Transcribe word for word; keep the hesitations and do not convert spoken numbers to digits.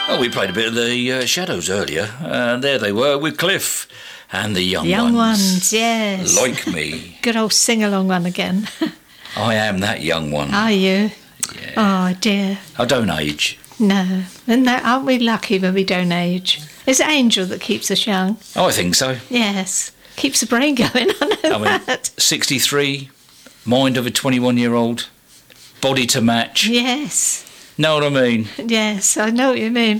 Well, we played a bit of the uh, Shadows earlier, and there they were with Cliff and the Young, young Ones. ones, yes. Like me. Good old sing-along one again. I am that young one. Are you? Yeah. Oh, dear. I don't age. No. Isn't that, aren't we lucky when we don't age? It's Angel that keeps us young. Oh, I think so. Yes. Keeps the brain going, I know I mean, that. sixty-three, mind of a twenty-one-year-old, body to match. Yes. Know what I mean? Yes, I know what you mean.